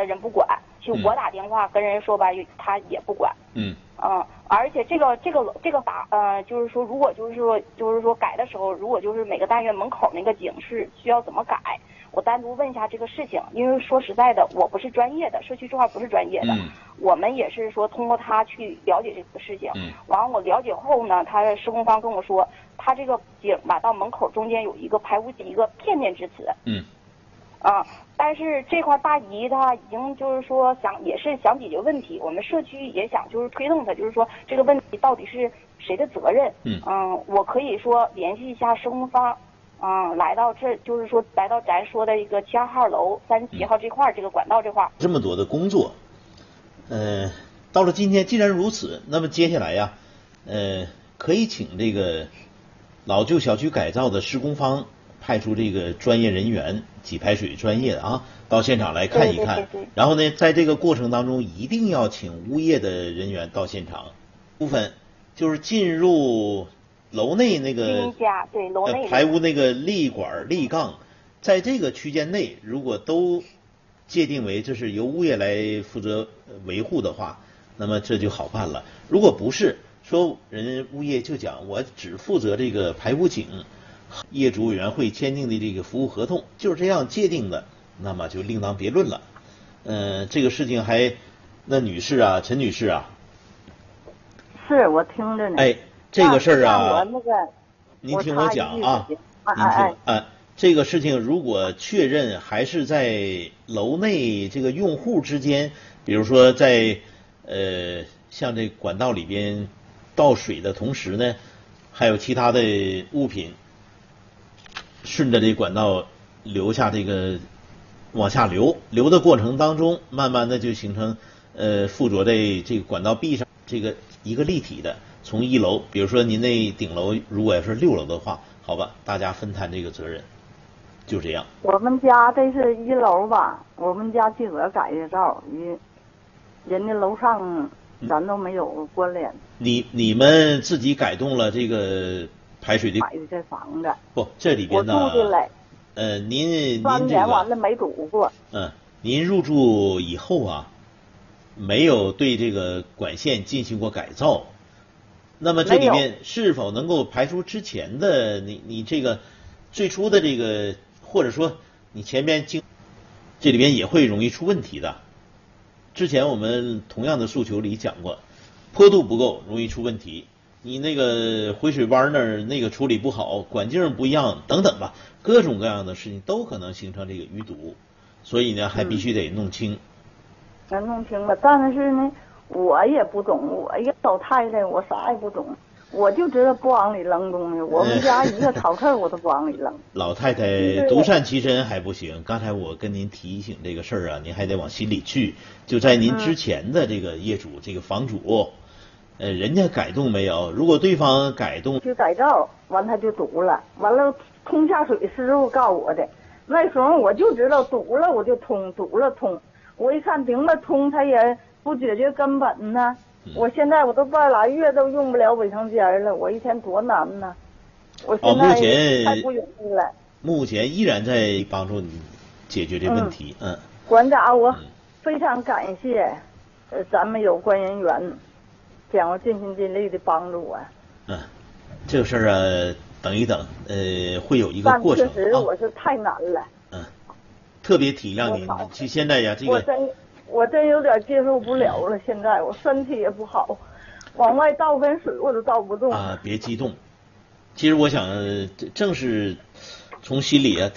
的人不管，就我打电话跟人说吧，他也不管。而且这个法就是说，如果就是说改的时候，如果就是每个单元门口那个警示需要怎么改，我单独问一下这个事情，因为说实在的，我不是专业的，社区这块不是专业的，我们也是说通过他去了解这个事情。完了我了解后呢，他的施工方跟我说，他这个井吧到门口中间有一个排污井，一个片面之词。但是这块大姨她已经就是说也是想解决问题，我们社区也想就是推动她，就是说这个问题到底是谁的责任？我可以说联系一下施工方，来到这就是说来到咱说的一个7号楼37号这块这个管道这块。 这么多的工作，到了今天既然如此，那么接下来呀，可以请这个老旧小区改造的施工方派出这个专业人员，给排水专业的到现场来看一看。然后呢，在这个过程当中，一定要请物业的人员到现场。部分就是进入楼内那个楼内排污那个立管立杠，在这个区间内，如果都界定为这是由物业来负责维护的话，那么这就好办了。如果不是，说人物业就讲我只负责这个排污井，业主委员会签订的这个服务合同就是这样界定的，那么就另当别论了。这个事情那女士啊，陈女士啊， 是我听着呢。 这个事儿啊， 我那个， 您听我讲啊，这个事情如果确认还是在楼内这个用户之间，比如说在像这管道里边倒水的同时呢，还有其他的物品顺着这管道流下这个往下流的过程当中，慢慢的就形成附着在这个管道壁上这个一个立体的，从1楼，比如说您那顶楼如果要是6楼的话，好吧，大家分摊这个责任，就这样。 我们家这是1楼吧，我们家自个改的造，人家楼上咱都没有关联。 你们自己改动了这个排水的？ 买的这房子。 不，这里边呢。 我住进来。 您 3年完了没住过。 您入住以后啊，没有对这个管线进行过改造，那么这里面是否能够排除之前的你这个最初的这个，或者说你前边这里边也会容易出问题的。之前我们同样的诉求里讲过，坡度不够容易出问题，你那个回水弯那儿那个处理不好，管径不一样等等吧，各种各样的事情都可能形成这个淤堵，所以呢还必须得弄清。 弄清了，但是呢我也不懂，我一个老太太我啥也不懂，我就知道不往里扔东西，我们家一个草克我都不往里扔。 老太太独善其身还不行，刚才我跟您提醒这个事儿啊，您还得往心里去。就在您之前的这个业主这个房主，人家改动没有？如果对方改动去改造，完他就堵了，完了通下水师傅告我的，那时候我就知道堵了我就通，堵了通。我一看顶了通，他也不解决根本呢。我现在我都半拉月都用不了卫生间了，我一天多难呢。我现在太不容易了。 目前依然在帮助你解决这问题。 馆长，我非常感谢咱们有关人员将我尽心尽力的帮助我。 这个事儿啊，等一等，会有一个过程。 确实我是太难了。 特别体谅您。其实现在呀，这个我真有点接受不了了。现在我身体也不好，往外倒盆水我都倒不动。 别激动。其实我想，正是从心里啊。